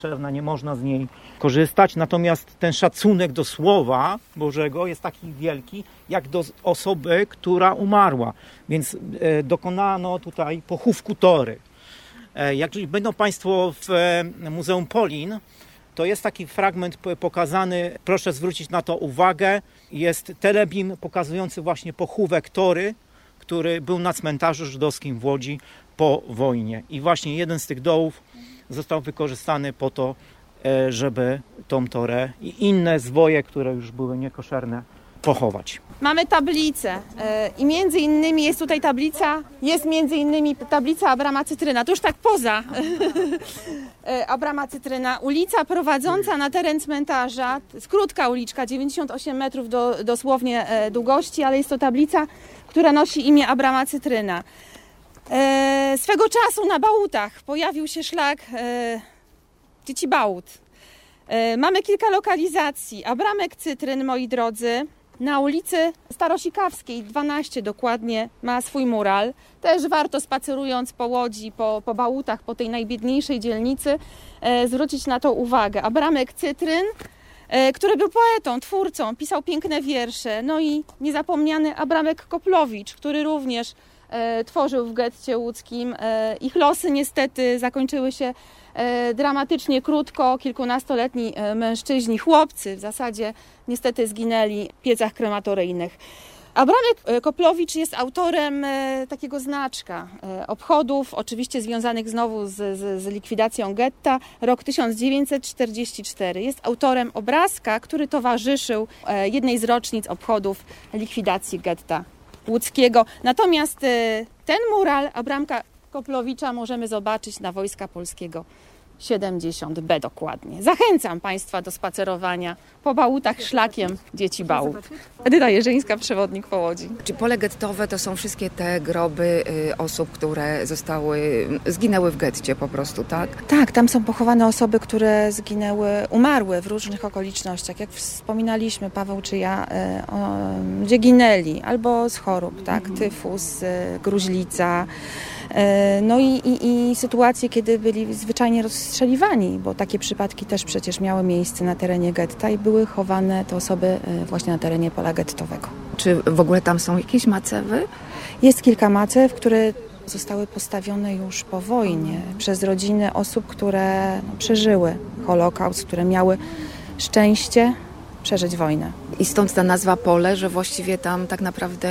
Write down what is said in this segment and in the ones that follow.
nie można z niej korzystać, natomiast ten szacunek do Słowa Bożego jest taki wielki, jak do osoby, która umarła. Więc dokonano tutaj pochówku Tory. Jak będą Państwo w Muzeum Polin, to jest taki fragment pokazany, proszę zwrócić na to uwagę, jest telebim pokazujący właśnie pochówek Tory, który był na cmentarzu żydowskim w Łodzi po wojnie. I właśnie jeden z tych dołów został wykorzystany po to, żeby tą Torę i inne zwoje, które już były niekoszerne, pochować. Mamy tablicę i między innymi jest tutaj tablica Abrama Cytryna. To już tak poza Abrama Cytryna. Ulica prowadząca na teren cmentarza, krótka uliczka, 98 metrów dosłownie długości, ale jest to tablica, która nosi imię Abrama Cytryna. Swego czasu na Bałutach pojawił się szlak Dzieci Bałut. Mamy kilka lokalizacji. Abramek Cytryn, moi drodzy, na ulicy Starosikawskiej 12 dokładnie ma swój mural. Też warto, spacerując po Łodzi, po Bałutach, po tej najbiedniejszej dzielnicy, zwrócić na to uwagę. Abramek Cytryn, który był poetą, twórcą, pisał piękne wiersze. No i niezapomniany Abramek Koplowicz, który również tworzył w getcie łódzkim. Ich losy niestety zakończyły się dramatycznie krótko. Kilkunastoletni mężczyźni, chłopcy w zasadzie, niestety zginęli w piecach krematoryjnych. Abramek Koplowicz jest autorem takiego znaczka obchodów, oczywiście związanych znowu z likwidacją getta, rok 1944. Jest autorem obrazka, który towarzyszył jednej z rocznic obchodów likwidacji getta łódzkiego. Natomiast ten mural Abramka Koplowicza możemy zobaczyć na Wojska Polskiego 70B dokładnie. Zachęcam Państwa do spacerowania po Bałutach szlakiem Dzieci Bałut. Edyta Jerzyńska, przewodnik po Łodzi. Czy pole gettowe to są wszystkie te groby osób, które zginęły w getcie po prostu, tak? Tak, tam są pochowane osoby, które umarły w różnych okolicznościach. Jak wspominaliśmy, Paweł czy ja, gdzie ginęli albo z chorób, tak? Tyfus, gruźlica. No i sytuacje, kiedy byli zwyczajnie rozstrzeliwani, bo takie przypadki też przecież miały miejsce na terenie getta i były chowane te osoby właśnie na terenie pola gettowego. Czy w ogóle tam są jakieś macewy? Jest kilka macew, które zostały postawione już po wojnie przez rodziny osób, które przeżyły Holokaust, które miały szczęście przeżyć wojnę. I stąd ta nazwa pole, że właściwie tam tak naprawdę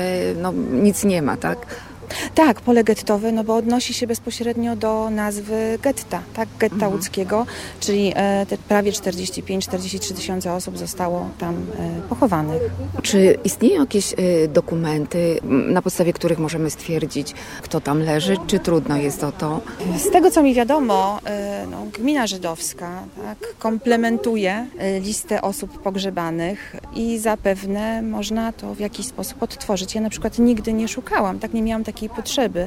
nic nie ma, tak? Tak, pole gettowe, no bo odnosi się bezpośrednio do nazwy getta, tak, getta łódzkiego, czyli te prawie 45-43 tysiące osób zostało tam pochowanych. Czy istnieją jakieś dokumenty, na podstawie których możemy stwierdzić, kto tam leży, czy trudno jest o to? Z tego, co mi wiadomo, gmina żydowska komplementuje listę osób pogrzebanych i zapewne można to w jakiś sposób odtworzyć. Ja na przykład nigdy nie szukałam, nie miałam takiej potrzeby,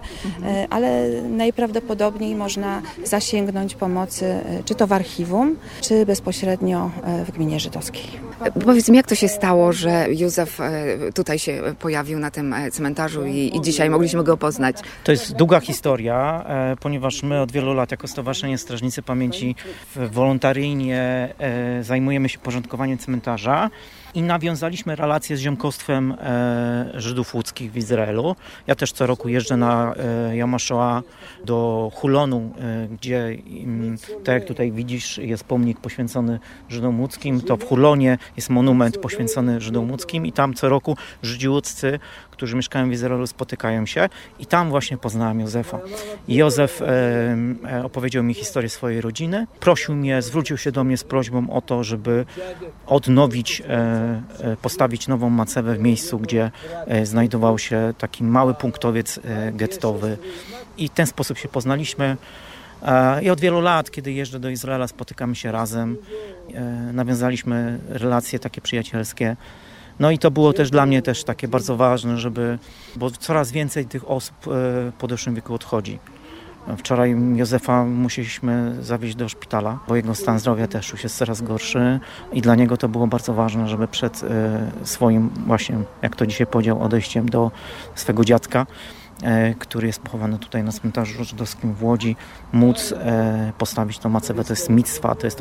ale najprawdopodobniej można zasięgnąć pomocy czy to w archiwum, czy bezpośrednio w gminie żydowskiej. Powiedz mi, jak to się stało, że Józef tutaj się pojawił na tym cmentarzu i dzisiaj mogliśmy go poznać? To jest długa historia, ponieważ my od wielu lat jako Stowarzyszenie Strażnicy Pamięci wolontaryjnie zajmujemy się porządkowaniem cmentarza i nawiązaliśmy relacje z ziomkostwem Żydów łódzkich w Izraelu. Ja też co roku jeżdżę na Yom HaShoah do Hulonu, gdzie, tak jak tutaj widzisz, jest pomnik poświęcony Żydom łódzkim. To w Hulonie jest monument poświęcony Żydom łódzkim i tam co roku Żydzi łódzcy, którzy mieszkają w Izraelu, spotykają się i tam właśnie poznałem Józefa. I Józef opowiedział mi historię swojej rodziny. Prosił mnie, zwrócił się do mnie z prośbą o to, żeby odnowić, postawić nową macewę w miejscu, gdzie znajdował się taki mały punktowiec gettowy. I w ten sposób się poznaliśmy. I od wielu lat, kiedy jeżdżę do Izraela, spotykamy się razem. Nawiązaliśmy relacje takie przyjacielskie. No i to było też dla mnie takie bardzo ważne, bo coraz więcej tych osób w podeszłym wieku odchodzi. Wczoraj Józefa musieliśmy zawieźć do szpitala, bo jego stan zdrowia też już jest coraz gorszy i dla niego to było bardzo ważne, żeby przed swoim właśnie, jak to dzisiaj powiedział, odejściem do swego dziadka, który jest pochowany tutaj na cmentarzu żydowskim w Łodzi, móc postawić tą macewę. To jest micwa, to jest